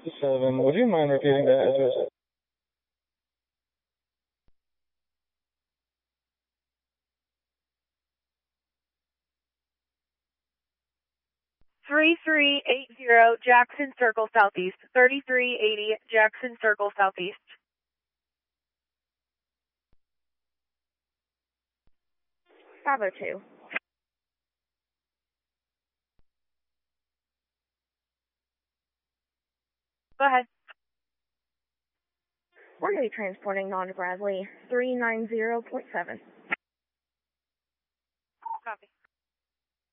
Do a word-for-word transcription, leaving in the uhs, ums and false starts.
Seven. Would you mind repeating that address? thirty-three eighty Jackson Circle Southeast. thirty-three eighty Jackson Circle Southeast. five oh two. Go ahead. We're going to be transporting Don Bradley three ninety point seven. Copy.